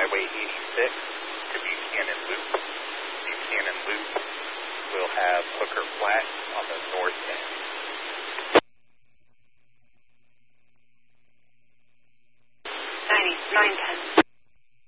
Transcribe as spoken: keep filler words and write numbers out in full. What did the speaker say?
Highway eighty-six to Buchanan Loop. Buchanan Loop will have Hooker Flat on the north end.